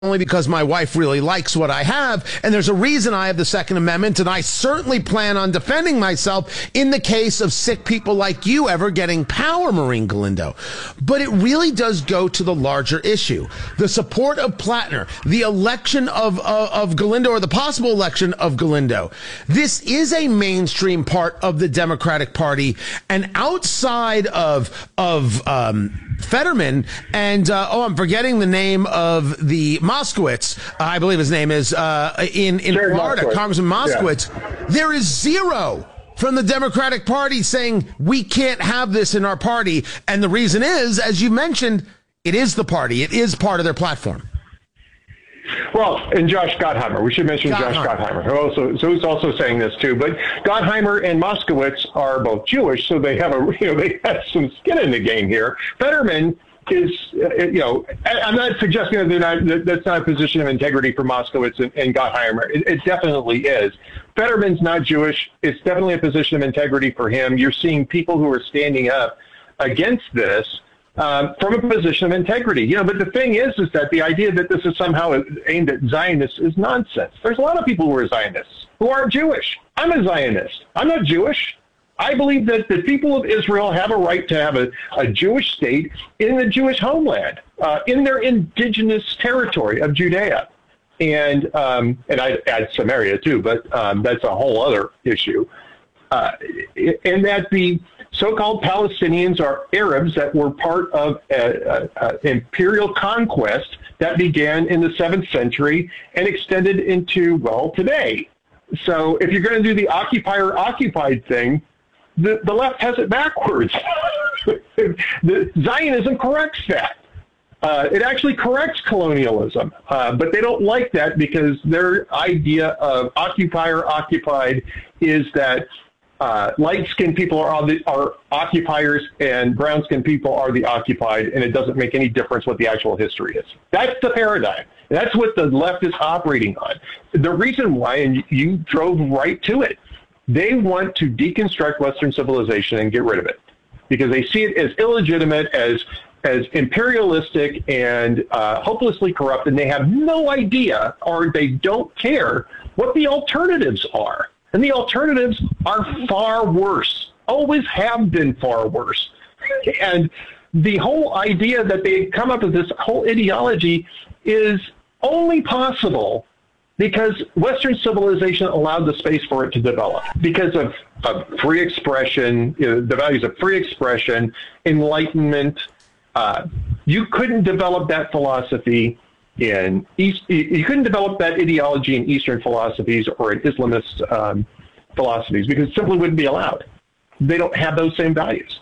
only because my wife really likes what I have, and there's a reason I have the Second Amendment, and I certainly plan on defending myself in the case of sick people like you ever getting power, Maureen Galindo. But it really does go to the larger issue. The support of Plattner, the election of Galindo, or the possible election of Galindo. This is a mainstream part of the Democratic Party, and outside of Fetterman and, I'm forgetting the name of the Moskowitz, I believe his name is, in Florida, Moskowitz. Congressman Moskowitz, yeah. There is zero from the Democratic Party saying we can't have this in our party. And the reason is, as you mentioned, it is the party. It is part of their platform. Well, and Josh Gottheimer, we should mention Josh Gottheimer, who's also saying this too. But Gottheimer and Moskowitz are both Jewish, so they have they have some skin in the game here. Fetterman is, I'm not suggesting that that's not a position of integrity for Moskowitz and Gottheimer. It definitely is. Fetterman's not Jewish. It's definitely a position of integrity for him. You're seeing people who are standing up against this from a position of integrity. But the thing is that the idea that this is somehow aimed at Zionists is nonsense. There's a lot of people who are Zionists who aren't Jewish. I'm a Zionist. I'm not Jewish. I believe that the people of Israel have a right to have a Jewish state in the Jewish homeland, in their indigenous territory of Judea. And I'd add Samaria too, but that's a whole other issue. And that the so-called Palestinians are Arabs that were part of imperial conquest that began in the 7th century and extended into, today. So if you're going to do the occupier-occupied thing, the left has it backwards. The Zionism corrects that. It actually corrects colonialism, but they don't like that because their idea of occupier-occupied is that light-skinned people are occupiers and brown-skinned people are the occupied, and it doesn't make any difference what the actual history is. That's the paradigm. That's what the left is operating on. The reason why, and you drove right to it, they want to deconstruct Western civilization and get rid of it because they see it as illegitimate, as imperialistic and hopelessly corrupt, and they have no idea or they don't care what the alternatives are. And the alternatives are far worse, always have been far worse. And the whole idea that they come up with this whole ideology is only possible because Western civilization allowed the space for it to develop because of free expression, the values of free expression, enlightenment. You couldn't develop that philosophy you couldn't develop that ideology in Eastern philosophies or in Islamist philosophies because it simply wouldn't be allowed. They don't have those same values.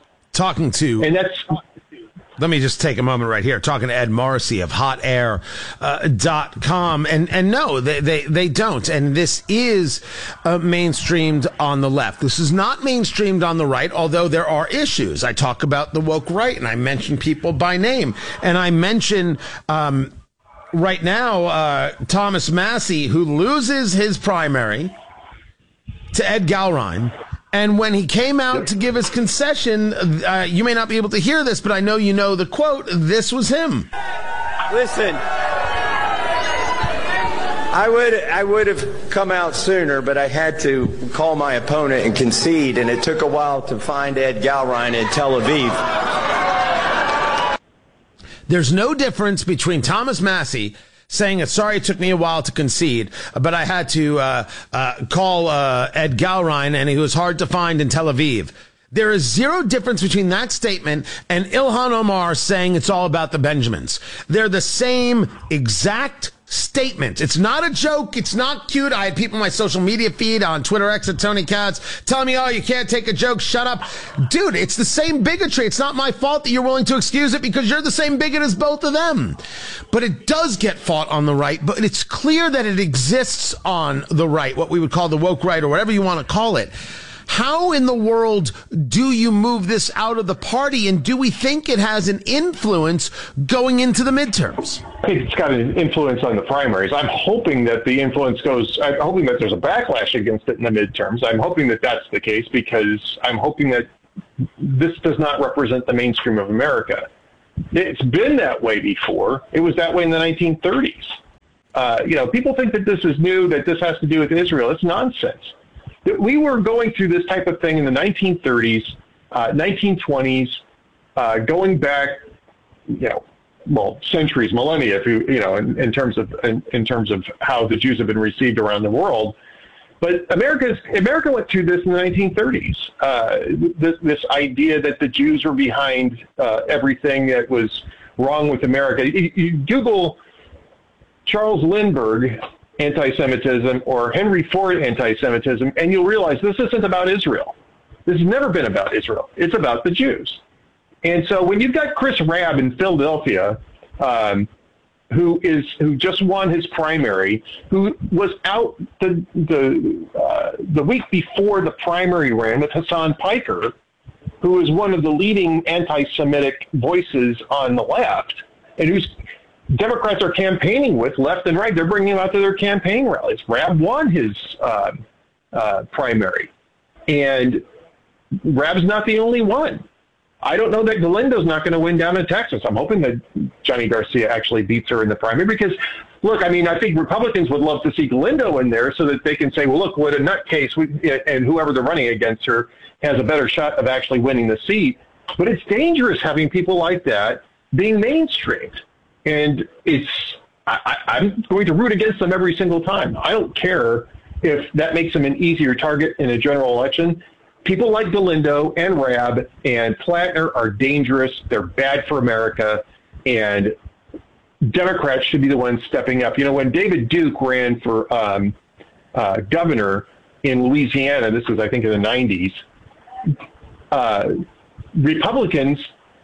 Let me just take a moment right here. Talking to Ed Morrissey of hotair.com. And no, they don't. And this is mainstreamed on the left. This is not mainstreamed on the right, although there are issues. I talk about the woke right, and I mention people by name. And I mention right now Thomas Massie, who loses his primary to Ed Gallrein. And when he came out to give his concession, you may not be able to hear this, but I know you know the quote. This was him. Listen, I would have come out sooner, but I had to call my opponent and concede, and it took a while to find Ed Gallrein in Tel Aviv. There's no difference between Thomas Massie saying, sorry, it took me a while to concede, but I had to call Ed Gallrein, and he was hard to find in Tel Aviv. There is zero difference between that statement and Ilhan Omar saying it's all about the Benjamins. They're the same exact statement. It's not a joke. It's not cute. I had people on my social media feed on Twitter X at Tony Katz telling me, you can't take a joke. Shut up. Dude, it's the same bigotry. It's not my fault that you're willing to excuse it because you're the same bigot as both of them. But it does get fought on the right, but it's clear that it exists on the right, what we would call the woke right or whatever you want to call it. How in the world do you move this out of the party, and do we think it has an influence going into the midterms? I think it's got an influence on the primaries. I'm hoping that the influence I'm hoping that there's a backlash against it in the midterms. I'm hoping that that's the case because I'm hoping that this does not represent the mainstream of America. It's been that way before. It was that way in the 1930s. People think that this is new, that this has to do with Israel. It's nonsense. We were going through this type of thing in the 1930s, 1920s, going back, centuries, millennia, in terms of how the Jews have been received around the world. But America went through this in the 1930s. This idea that the Jews were behind everything that was wrong with America. You Google Charles Lindbergh anti-Semitism or Henry Ford anti-Semitism, and you'll realize this isn't about Israel. This has never been about Israel. It's about the Jews. And so when you've got Chris Rabb in Philadelphia, who just won his primary, who was out the week before the primary ran with Hassan Piker, who is one of the leading anti-Semitic voices on the left, and who's Democrats are campaigning with left and right. They're bringing him out to their campaign rallies. Rabb won his primary, and Rabb's not the only one. I don't know that Galindo's not going to win down in Texas. I'm hoping that Johnny Garcia actually beats her in the primary because, look, I think Republicans would love to see Galindo in there so that they can say, well, look, what a nutcase, and whoever they're running against her has a better shot of actually winning the seat. But it's dangerous having people like that being mainstreamed. And I'm going to root against them every single time. I don't care if that makes them an easier target in a general election. People like Galindo and Rabb and Plattner are dangerous. They're bad for America, and Democrats should be the ones stepping up. When David Duke ran for governor in Louisiana, this was, I think, in the 90s, Republicans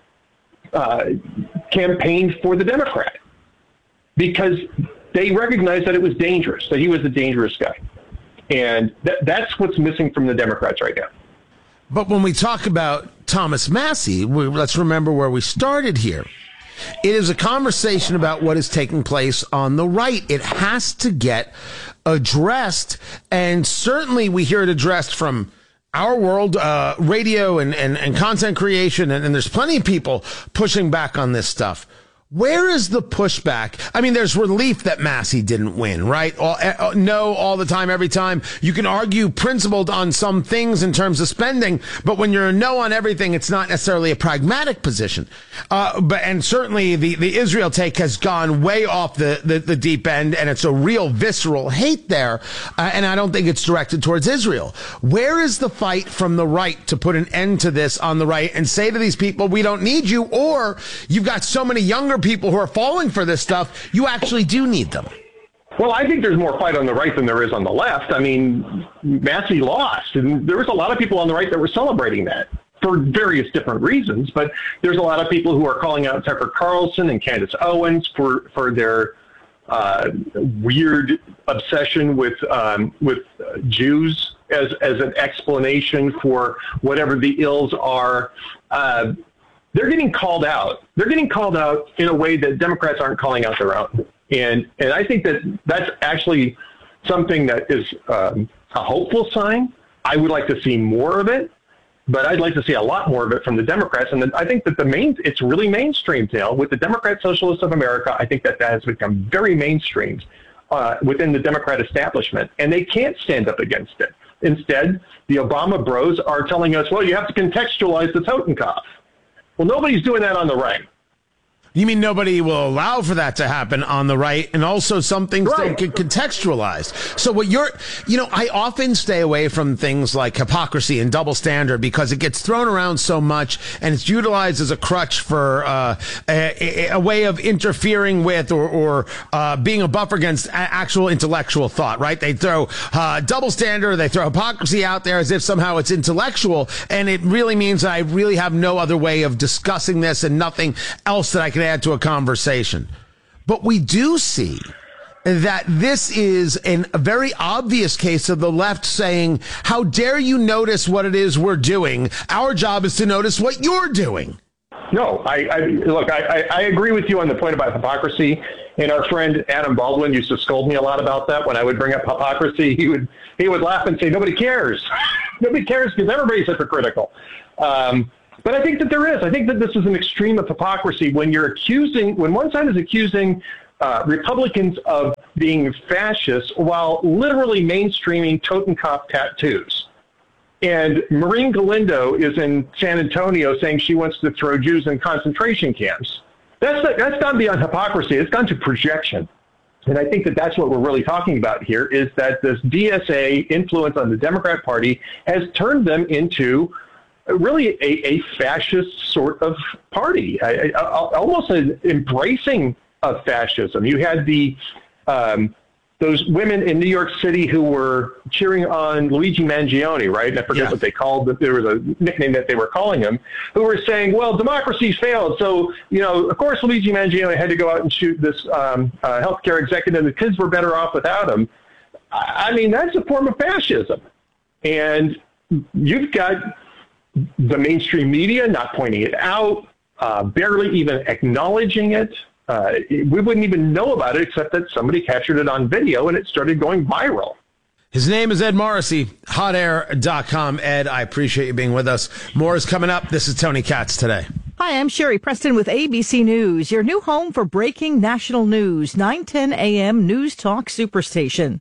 campaigned for the Democrat because they recognized that it was dangerous, that he was a dangerous guy. And that's what's missing from the Democrats right now. But when we talk about Thomas Massie, let's remember where we started here. It is a conversation about what is taking place on the right. It has to get addressed. And certainly we hear it addressed from our world, radio and content creation. And there's plenty of people pushing back on this stuff. Where is the pushback? There's relief that Massie didn't win, right? No, all the time, every time. You can argue principled on some things in terms of spending, but when you're a no on everything, it's not necessarily a pragmatic position. And certainly the Israel take has gone way off the deep end, and it's a real visceral hate there. And I don't think it's directed towards Israel. Where is the fight from the right to put an end to this on the right and say to these people, we don't need you, or you've got so many younger people who are falling for this stuff, you actually do need them? Well, I think there's more fight on the right than there is on the left. Massie lost, and there was a lot of people on the right that were celebrating that for various different reasons, but there's a lot of people who are calling out Tucker Carlson and Candace Owens for their weird obsession with Jews as an explanation for whatever the ills are. They're getting called out. They're getting called out in a way that Democrats aren't calling out their own. And I think that's actually something that is a hopeful sign. I would like to see more of it, but I'd like to see a lot more of it from the Democrats. And I think that it's really mainstream now. With the Democrat Socialists of America, I think that has become very mainstream within the Democrat establishment, and they can't stand up against it. Instead, the Obama bros are telling us, well, you have to contextualize the Totenkopf. Well, nobody's doing that on the right. You mean nobody will allow for that to happen on the right, and also some things right. Don't get contextualized. So what I often stay away from things like hypocrisy and double standard because it gets thrown around so much and it's utilized as a crutch for a way of interfering with or being a buffer against actual intellectual thought, right? They throw double standard, they throw hypocrisy out there as if somehow it's intellectual, and it really means that I really have no other way of discussing this and nothing else that I can add to a conversation. But we do see that this is a very obvious case of the left saying, how dare you notice what it is we're doing? Our job is to notice what you're doing. No, I agree with you on the point about hypocrisy. And our friend Adam Baldwin used to scold me a lot about that. When I would bring up hypocrisy, he would laugh and say, nobody cares. Nobody cares because everybody's hypocritical. But I think that there is. I think that this is an extreme of hypocrisy when one side is accusing Republicans of being fascists while literally mainstreaming Totenkopf tattoos. And Maureen Galindo is in San Antonio saying she wants to throw Jews in concentration camps. That's gone beyond hypocrisy. It's gone to projection. And I think that that's what we're really talking about here, is that this DSA influence on the Democrat Party has turned them into really a fascist sort of party, almost an embracing of fascism. You had those women in New York City who were cheering on Luigi Mangione, right? And I forget what they called, but there was a nickname that they were calling him, who were saying, well, democracy's failed. So, of course, Luigi Mangione had to go out and shoot this healthcare executive. The kids were better off without him. I mean, that's a form of fascism. And you've got the mainstream media not pointing it out, barely even acknowledging it. We wouldn't even know about it except that somebody captured it on video and it started going viral. His name is Ed Morrissey, hotair.com. Ed, I appreciate you being with us. More is coming up. This is Tony Katz Today. Hi, I'm Sherry Preston with ABC News, your new home for breaking national news, 9:10 a.m. News Talk Superstation.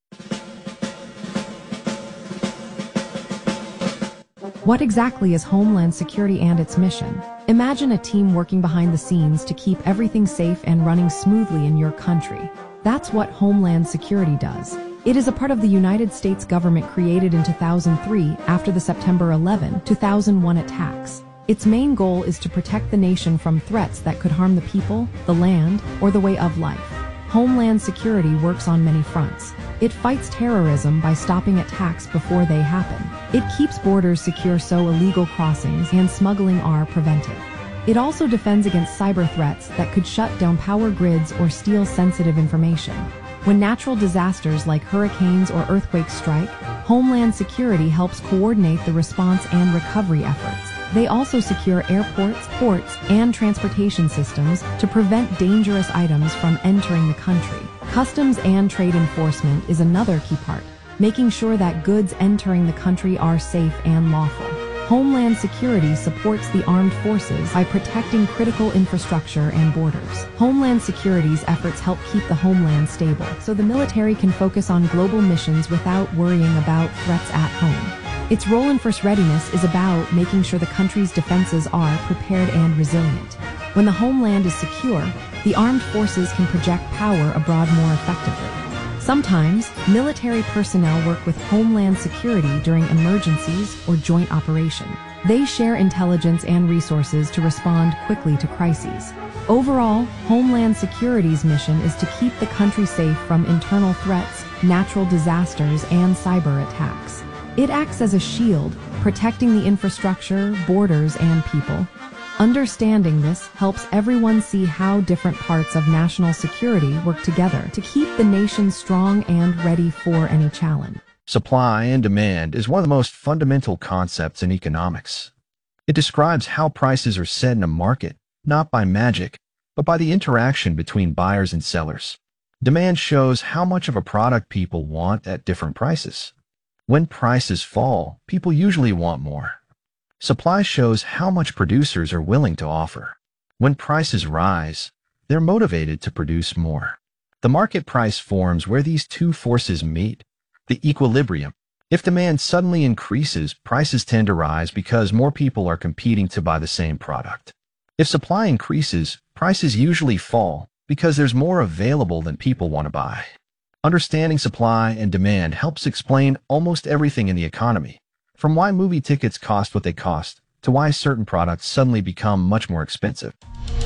What exactly is Homeland Security and its mission? Imagine a team working behind the scenes to keep everything safe and running smoothly in your country. That's what Homeland Security does. It is a part of the United States government created in 2003 after the September 11, 2001 attacks. Its main goal is to protect the nation from threats that could harm the people, the land, or the way of life. Homeland Security works on many fronts. It fights terrorism by stopping attacks before they happen. It keeps borders secure so illegal crossings and smuggling are prevented. It also defends against cyber threats that could shut down power grids or steal sensitive information. When natural disasters like hurricanes or earthquakes strike, Homeland Security helps coordinate the response and recovery efforts. They also secure airports, ports, and transportation systems to prevent dangerous items from entering the country. Customs and trade enforcement is another key part, making sure that goods entering the country are safe and lawful. Homeland Security supports the armed forces by protecting critical infrastructure and borders. Homeland Security's efforts help keep the homeland stable, so the military can focus on global missions without worrying about threats at home. Its role in first readiness is about making sure the country's defenses are prepared and resilient. When the homeland is secure, the armed forces can project power abroad more effectively. Sometimes, military personnel work with Homeland Security during emergencies or joint operation. They share intelligence and resources to respond quickly to crises. Overall, Homeland Security's mission is to keep the country safe from internal threats, natural disasters, and cyber attacks. It acts as a shield, protecting the infrastructure, borders, and people. Understanding this helps everyone see how different parts of national security work together to keep the nation strong and ready for any challenge. Supply and demand is one of the most fundamental concepts in economics. It describes how prices are set in a market, not by magic, but by the interaction between buyers and sellers. Demand shows how much of a product people want at different prices. When prices fall, people usually want more. Supply shows how much producers are willing to offer. When prices rise, they're motivated to produce more. The market price forms where these two forces meet, the equilibrium. If demand suddenly increases, prices tend to rise because more people are competing to buy the same product. If supply increases, prices usually fall because there's more available than people want to buy. Understanding supply and demand helps explain almost everything in the economy, from why movie tickets cost what they cost to why certain products suddenly become much more expensive.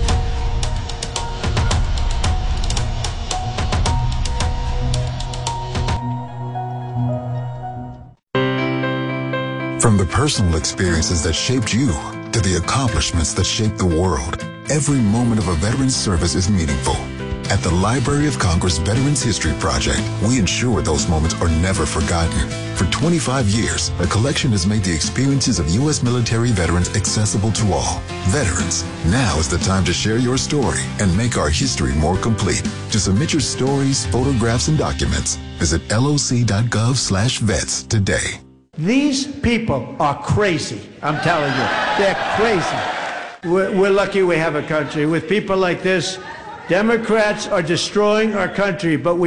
From the personal experiences that shaped you to the accomplishments that shaped the world, every moment of a veteran's service is meaningful. At the Library of Congress Veterans History Project, we ensure those moments are never forgotten. For 25 years, a collection has made the experiences of U.S. military veterans accessible to all. Veterans, now is the time to share your story and make our history more complete. To submit your stories, photographs, and documents, visit loc.gov/vets today. These people are crazy. I'm telling you, they're crazy. We're lucky we have a country with people like this Democrats are destroying our country, but we